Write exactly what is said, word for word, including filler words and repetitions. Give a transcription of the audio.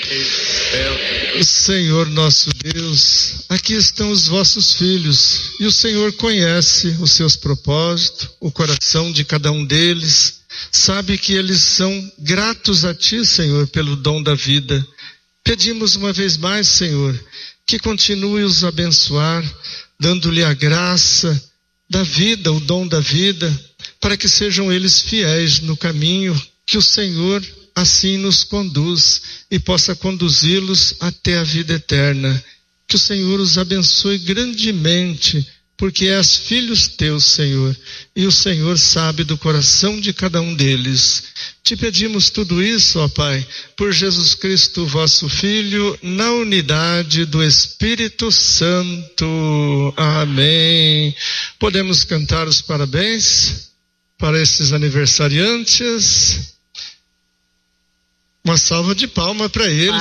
Senhor nosso Deus, aqui estão os vossos filhos e o Senhor conhece os seus propósitos, o coração de cada um deles, sabe que eles são gratos a Ti, Senhor, pelo dom da vida. Pedimos uma vez mais, Senhor, que continue os abençoar, dando-lhe a graça da vida, o dom da vida, para que sejam eles fiéis no caminho que o Senhor assim nos conduz e possa conduzi-los até a vida eterna. Que o Senhor os abençoe grandemente, porque és filhos teus, Senhor, e o Senhor sabe do coração de cada um deles. Te pedimos tudo isso, ó Pai, por Jesus Cristo, vosso Filho, na unidade do Espírito Santo. Amém. Podemos cantar os parabéns para esses aniversariantes. Uma salva de palmas para eles.